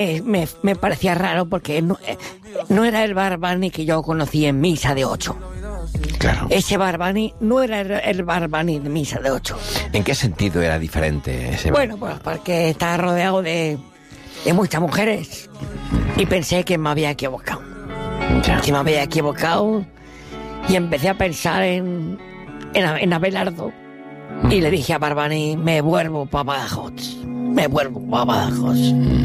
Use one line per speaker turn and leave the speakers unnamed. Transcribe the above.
me parecía raro porque no era el Barbani que yo conocí en Misa de 8.
Claro.
Ese Barbani no era el Barbani de Misa de 8.
¿En qué sentido era diferente ese?
Bueno, pues porque estaba rodeado de muchas mujeres y pensé que me había equivocado.
Ya.
Que me había equivocado y empecé a pensar en Abelardo y le dije a Barbani, me vuelvo para Badajoz.